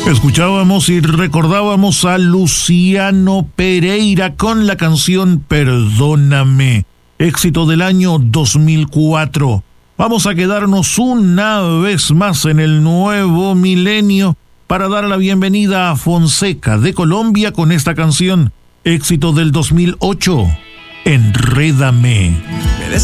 Escuchábamos y recordábamos a Luciano Pereira con la canción Perdóname, éxito del año 2004. Vamos a quedarnos una vez más en el nuevo milenio para dar la bienvenida a Fonseca de Colombia con esta canción, éxito del 2008, Enrédame.